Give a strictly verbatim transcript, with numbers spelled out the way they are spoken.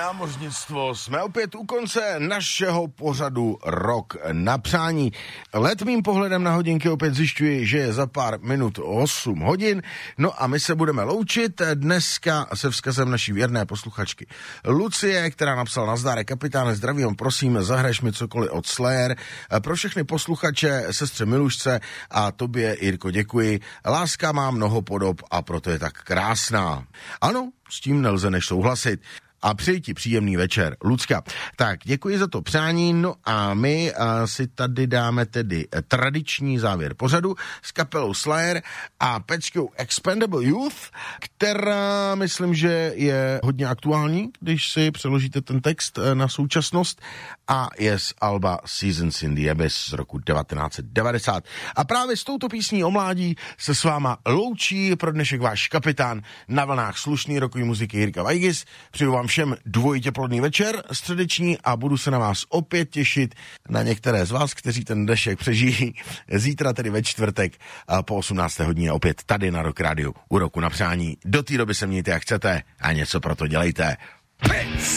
námořnictvo. Jsme opět u konce našeho pořadu Rok na přání. Letmým pohledem na hodinky opět zjišťuji, že je za pár minut osm hodin. No a my se budeme loučit dneska se vzkazem naší věrné posluchačky Lucie, která napsala: nazdárek kapitáne, zdravím, prosím, zahraješ mi cokoliv od Slayer. Pro všechny posluchače, sestře Milušce a tobě, Jirko, děkuji. Láska má mnoho podob a proto je tak krásná. Ano, s tím nelze než souhlasit. A přeji ti příjemný večer, Lucka. Tak, děkuji za to přání, no a my a, si tady dáme tedy tradiční závěr pořadu s kapelou Slayer a peckou Expendable Youth, která myslím, že je hodně aktuální, když si přeložíte ten text na současnost, a je z alba Seasons in the Abyss z roku devatenáct set devadesát. A právě s touto písní o mládí se s váma loučí pro dnešek váš kapitán na vlnách slušný rokový muziky Jirka Vajgis. Přeju vám všem dvojitě plodný večer středeční a budu se na vás opět těšit, na některé z vás, kteří ten dnešek přežijí, zítra tedy ve čtvrtek po osmnácté hodině opět tady na Rock Rádiu u Roku na přání. Do té doby se mějte jak chcete a něco pro to dělejte. Pec!